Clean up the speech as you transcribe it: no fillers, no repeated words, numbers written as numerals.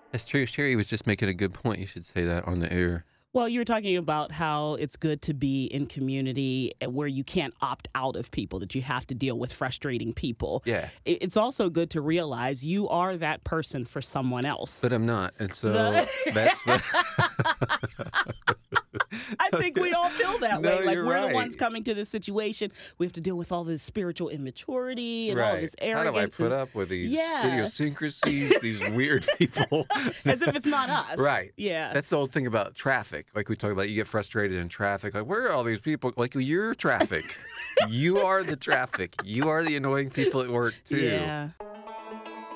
That's true. Sherry was just making a good point. You should say that on the air. Well, you were talking about how it's good to be in community where you can't opt out of people, that you have to deal with frustrating people. Yeah. It's also good to realize you are that person for someone else. But I'm not. And so The- that's the. I think we all feel that No, way. Like you're we're the right. ones coming to this situation. We have to deal with all this spiritual immaturity and all Right. this How do I arrogance. put up with these Yeah. idiosyncrasies, these weird people? As if it's not us. Right. Yeah. That's the old thing about traffic. Like we talk about, you get frustrated in traffic. Like, where are all these people? Like, you're traffic. You are the traffic. You are the annoying people at work, too. Yeah.